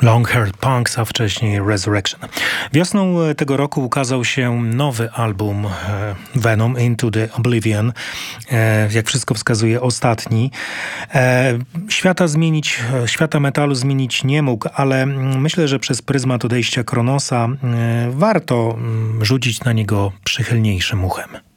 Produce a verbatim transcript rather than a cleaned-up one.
Long Haired Punks, a wcześniej Resurrection. Wiosną tego roku ukazał się nowy album Venom Into the Oblivion. Jak wszystko wskazuje, ostatni. Świata zmienić, świata metalu zmienić nie mógł, ale myślę, że przez pryzmat odejścia Kronosa warto rzucić na niego przychylniejszym uchem.